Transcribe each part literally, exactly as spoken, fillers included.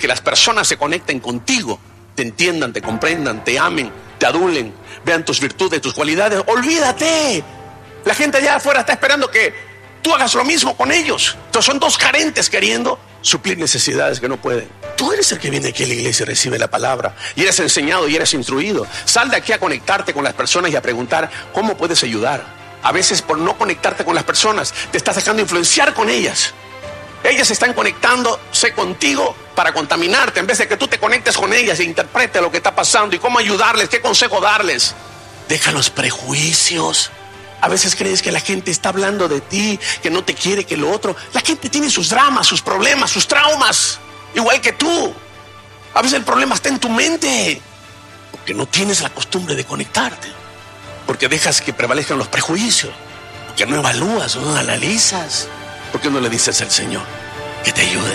las personas se conecten contigo, te entiendan, te comprendan, te amen, te adulen, vean tus virtudes, tus cualidades. Olvídate. La gente allá afuera está esperando que tú hagas lo mismo con ellos. Entonces son dos carentes queriendo suplir necesidades que no pueden. Tú eres el que viene aquí a la iglesia y recibe la palabra, y eres enseñado y eres instruido. Sal de aquí a conectarte con las personas y a preguntar cómo puedes ayudar. A veces por no conectarte con las personas te estás dejando influenciar con ellas. Ellas están conectándose contigo para contaminarte, en vez de que tú te conectes con ellas e interpretes lo que está pasando y cómo ayudarles, qué consejo darles. Deja los prejuicios. A veces crees que la gente está hablando de ti, que no te quiere, que lo otro. La gente tiene sus dramas, sus problemas, sus traumas, igual que tú. A veces el problema está en tu mente, porque no tienes la costumbre de conectarte, porque dejas que prevalezcan los prejuicios, porque no evalúas, no analizas. ¿Por qué no le dices al Señor que te ayude?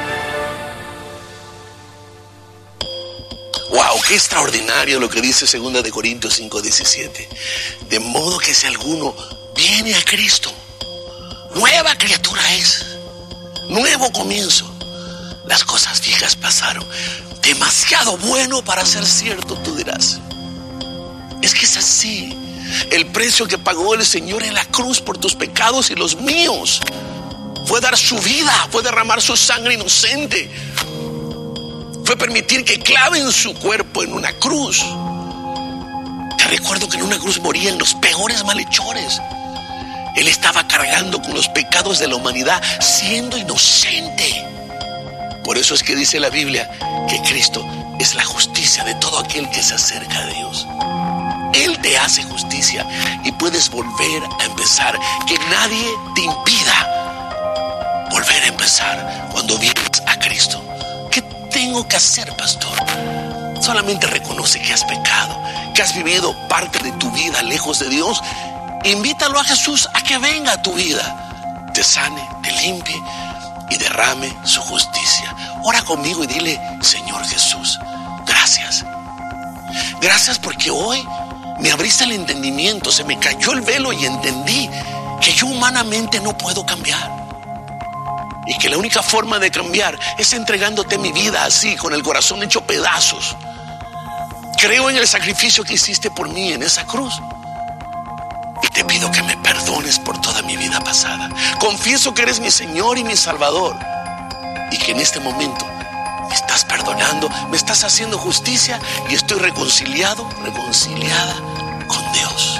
Wow, qué extraordinario lo que dice segunda de Corintios cinco diecisiete. De modo que si alguno viene a Cristo, nueva criatura es, nuevo comienzo. Las cosas viejas pasaron. Demasiado bueno para ser cierto, tú dirás. Es que es así. El precio que pagó el Señor en la cruz por tus pecados y los míos fue dar su vida, fue derramar su sangre inocente, fue permitir que claven su cuerpo en una cruz. Te recuerdo que en una cruz morían los peores malhechores. Él estaba cargando con los pecados de la humanidad, siendo inocente. Por eso es que dice la Biblia que Cristo es la justicia de todo aquel que se acerca a Dios. Él te hace justicia y puedes volver a empezar. Que nadie te impida volver a empezar cuando vienes a Cristo. ¿Qué tengo que hacer, pastor? Solamente reconoce que has pecado, que has vivido parte de tu vida lejos de Dios. Invítalo a Jesús a que venga a tu vida, te sane, te limpie y derrame su justicia. Ora conmigo y dile: Señor Jesús, gracias. Gracias porque hoy me abriste el entendimiento, se me cayó el velo y entendí que yo humanamente no puedo cambiar. Y que la única forma de cambiar es entregándote mi vida así, con el corazón hecho pedazos. Creo en el sacrificio que hiciste por mí en esa cruz. Y te pido que me perdones por toda mi vida pasada. Confieso que eres mi Señor y mi Salvador. Y que en este momento me estás perdonando, me estás haciendo justicia y estoy reconciliado, reconciliada con Dios.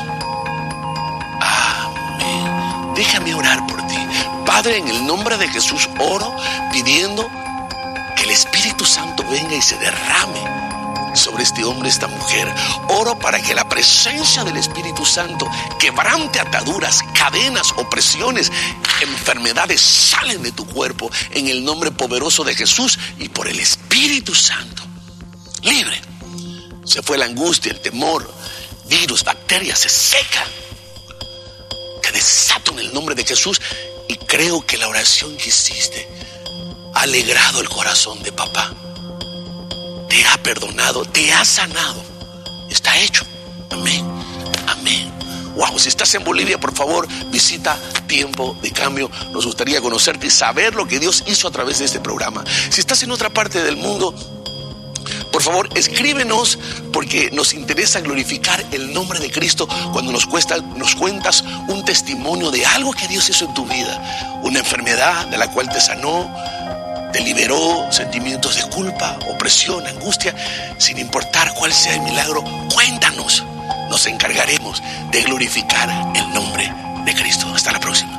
Amén. Déjame orar por ti. Padre, en el nombre de Jesús oro pidiendo que el Espíritu Santo venga y se derrame sobre este hombre, esta mujer. Oro para que la presencia del Espíritu Santo quebrante ataduras, cadenas, opresiones, enfermedades salen de tu cuerpo en el nombre poderoso de Jesús y por el Espíritu Santo. Libre. Se fue la angustia, el temor, virus, bacterias, se secan. Te desato en el nombre de Jesús. Y creo que la oración que hiciste ha alegrado el corazón de papá. Te ha perdonado, te ha sanado. Está hecho. Amén. Amén. Wow, si estás en Bolivia, por favor, visita Tiempo de Cambio. Nos gustaría conocerte y saber lo que Dios hizo a través de este programa. Si estás en otra parte del mundo, por favor, escríbenos, porque nos interesa glorificar el nombre de Cristo cuando nos, cuesta, nos cuentas un testimonio de algo que Dios hizo en tu vida. Una enfermedad de la cual te sanó, te liberó, sentimientos de culpa, opresión, angustia. Sin importar cuál sea el milagro, cuéntanos. Nos encargaremos de glorificar el nombre de Cristo. Hasta la próxima.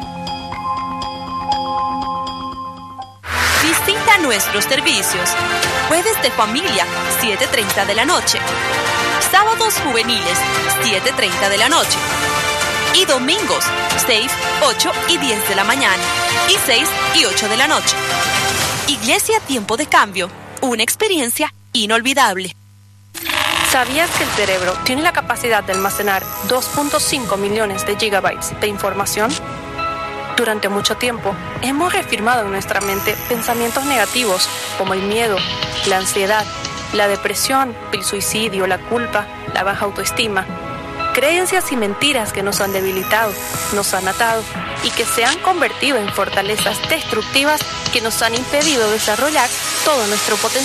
Visita nuestros servicios. Jueves de familia, siete treinta de la noche. Sábados juveniles, siete treinta de la noche. Y domingos, seis, ocho y diez de la mañana. Y seis y ocho de la noche. Iglesia Tiempo de Cambio. Una experiencia inolvidable. ¿Sabías que el cerebro tiene la capacidad de almacenar dos punto cinco millones de gigabytes de información? Durante mucho tiempo, hemos reafirmado en nuestra mente pensamientos negativos como el miedo, la ansiedad, la depresión, el suicidio, la culpa, la baja autoestima. Creencias y mentiras que nos han debilitado, nos han atado y que se han convertido en fortalezas destructivas que nos han impedido desarrollar todo nuestro potencial.